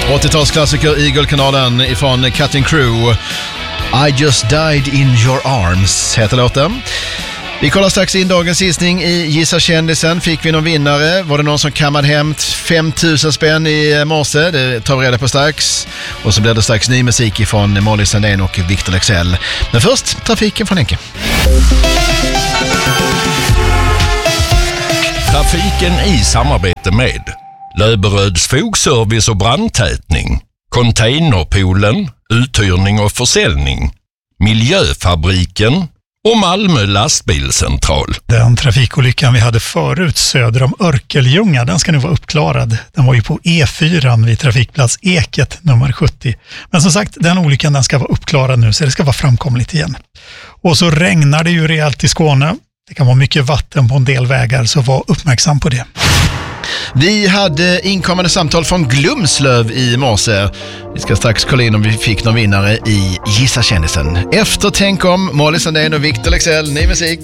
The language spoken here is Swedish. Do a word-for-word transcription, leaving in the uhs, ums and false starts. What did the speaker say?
åttiotalsklassiker i Guldkanalen ifrån Cutting Crew. I just died in your arms heter låten. Vi kollar strax in dagens gissning i Gissa kändisen. Fick vi någon vinnare? Var det någon som kammade hem fem tusen spänn i morse? Det tar vi reda på strax. Och så blir det strax ny musik ifrån Molly Sandén och Victor Lexell. Men först trafiken från Henke. Trafiken i samarbete med Löberöds fogservice och brandtätning, Containerpoolen, uthyrning och försäljning, Miljöfabriken och Malmö lastbilscentral. Den trafikolyckan vi hade förut söder om Örkeljunga, den ska nu vara uppklarad. Den var ju på E fyra vid trafikplats Eket nummer sjuttio. Men som sagt, den olyckan den ska vara uppklarad nu så det ska vara framkomligt igen. Och så regnar det ju rejält i Skåne. Det kan vara mycket vatten på en del vägar så var uppmärksam på det. Vi hade inkommande samtal från Glumslöv i morse. Vi ska strax kolla in om vi fick någon vinnare i Gissa kändisen. Efter Tänk om, Molly Sandén och Victor Lexell, ny musik.